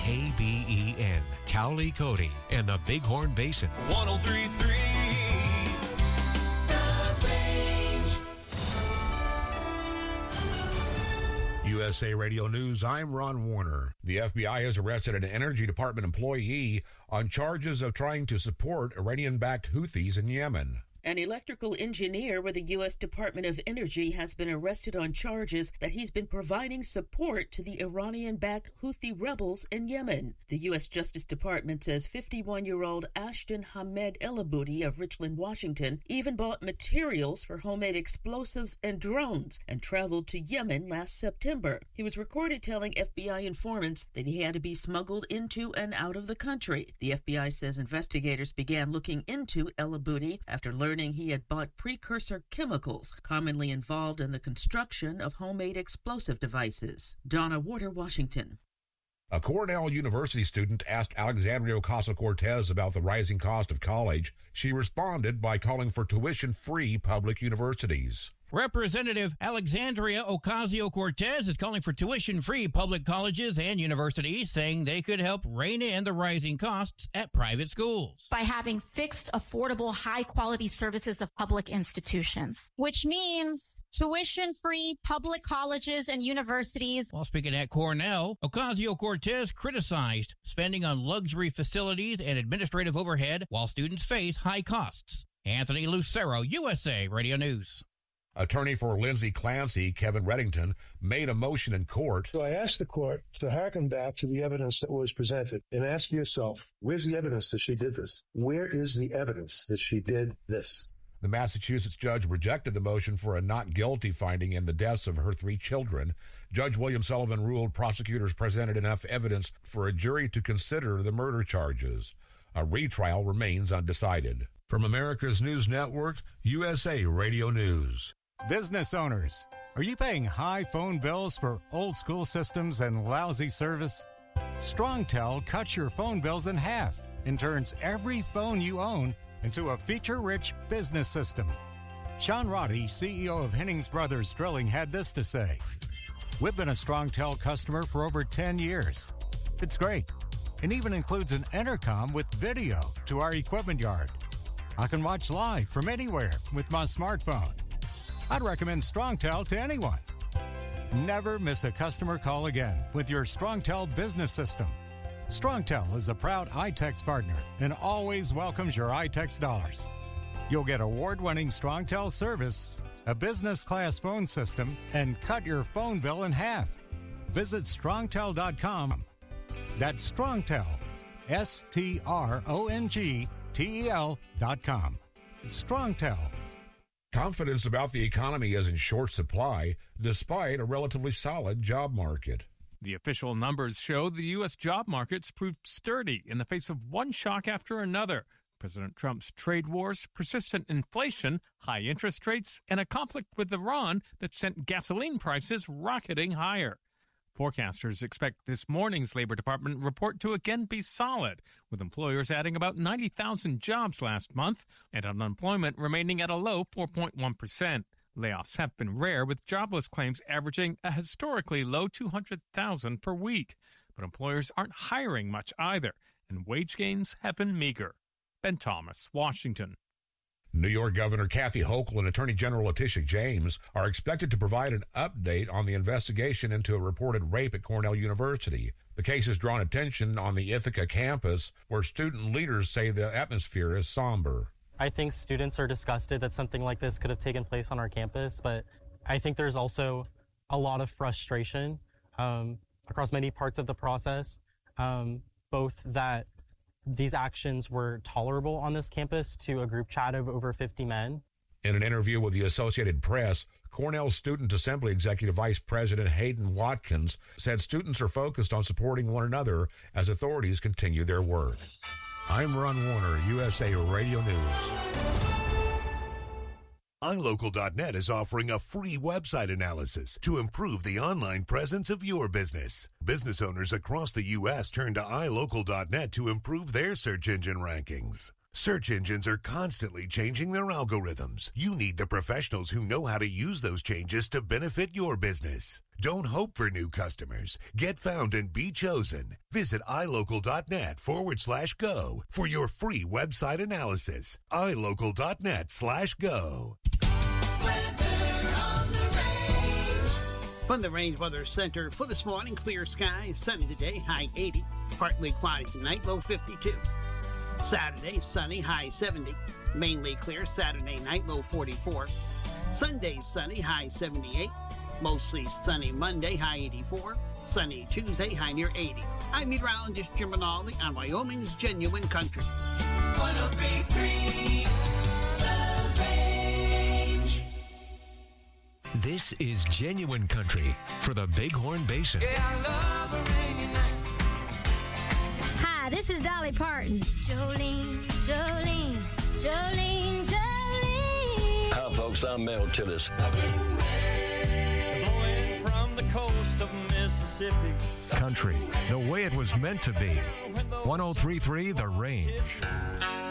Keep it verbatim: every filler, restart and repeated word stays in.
K B E N, Cowley, Cody, and the Bighorn Basin. one oh three point three U S A Radio News, I'm Ron Warner. The F B I has arrested an Energy Department employee on charges of trying to support Iranian-backed Houthis in Yemen. An electrical engineer with the U S Department of Energy has been arrested on charges that he's been providing support to the Iranian-backed Houthi rebels in Yemen. The U S Justice Department says fifty-one-year-old Ashton Hamed El-Aboudi of Richland, Washington, even bought materials for homemade explosives and drones and traveled to Yemen last September. He was recorded telling F B I informants that he had to be smuggled into and out of the country. The F B I says investigators began looking into El-Aboudi after learning he had bought precursor chemicals commonly involved in the construction of homemade explosive devices. Donna Warder, Washington. A Cornell University student asked Alexandria Ocasio-Cortez about the rising cost of college. She responded by calling for tuition-free public universities. Representative Alexandria Ocasio-Cortez is calling for tuition-free public colleges and universities, saying they could help rein in the rising costs at private schools. By having fixed, affordable, high-quality services of public institutions, which means tuition-free public colleges and universities. While speaking at Cornell, Ocasio-Cortez criticized spending on luxury facilities and administrative overhead while students face high costs. Anthony Lucero, U S A Radio News. Attorney for Lindsay Clancy, Kevin Reddington, made a motion in court. So I asked the court to hearken back to the evidence that was presented and ask yourself, where's the evidence that she did this? Where is the evidence that she did this? The Massachusetts judge rejected the motion for a not guilty finding in the deaths of her three children. Judge William Sullivan ruled prosecutors presented enough evidence for a jury to consider the murder charges. A retrial remains undecided. From America's News Network, U S A Radio News. Business owners, are you paying high phone bills for old school systems and lousy service? StrongTel cuts your phone bills in half and turns every phone you own into a feature-rich business system. Sean Roddy, C E O of Hennings Brothers Drilling, had this to say. We've been a StrongTel customer for over ten years. It's great, and even includes an intercom with video to our equipment yard. I can watch live from anywhere with my smartphone. I'd recommend StrongTel to anyone. Never miss a customer call again with your StrongTel business system. StrongTel is a proud iTex partner and always welcomes your iTex dollars. You'll get award-winning StrongTel service, a business-class phone system, and cut your phone bill in half. Visit strongtel dot com. That's StrongTel, S T R O N G T E L dot com. It's StrongTel. Confidence about the economy is in short supply, despite a relatively solid job market. The official numbers show the U S job markets proved sturdy in the face of one shock after another. President Trump's trade wars, persistent inflation, high interest rates, and a conflict with Iran that sent gasoline prices rocketing higher. Forecasters expect this morning's Labor Department report to again be solid, with employers adding about ninety thousand jobs last month and unemployment remaining at a low four point one percent. Layoffs have been rare, with jobless claims averaging a historically low two hundred thousand per week. But employers aren't hiring much either, and wage gains have been meager. Ben Thomas, Washington. New York Governor Kathy Hochul and Attorney General Letitia James are expected to provide an update on the investigation into a reported rape at Cornell University. The case has drawn attention on the Ithaca campus, where student leaders say the atmosphere is somber. I think students are disgusted that something like this could have taken place on our campus, but I think there's also a lot of frustration um, across many parts of the process, um, both that these actions were tolerable on this campus to a group chat of over fifty men. In an interview with the Associated Press, Cornell Student Assembly Executive Vice President Hayden Watkins said students are focused on supporting one another as authorities continue their work. I'm Ron Warner, U S A Radio News. i local dot net is offering a free website analysis to improve the online presence of your business. Business owners across the U S turn to i local dot net to improve their search engine rankings. Search engines are constantly changing their algorithms. You need the professionals who know how to use those changes to benefit your business. Don't hope for new customers. Get found and be chosen. Visit ilocal.net forward slash go for your free website analysis. ilocal.net slash go. From the Range Weather Center for this morning, clear skies, sunny today, high eighty. Partly cloudy tonight, low fifty-two. Saturday, sunny, high seventy. Mainly clear Saturday night, low forty-four. Sunday, sunny, high seventy-eight. Mostly sunny Monday, high eighty-four. Sunny Tuesday, high near eighty. I'm meteorologist Jim Rinaldi on Wyoming's Genuine Country. one oh three point three The Range. This is Genuine Country for the Bighorn Basin. Yeah, I love a rainy night. Hi, this is Dolly Parton. Jolene, Jolene, Jolene, Jolene. Hi, folks. I'm Mel Tillis. Blowing from the coast of Mississippi. Country, the way it was meant to be. one oh three point three The Range.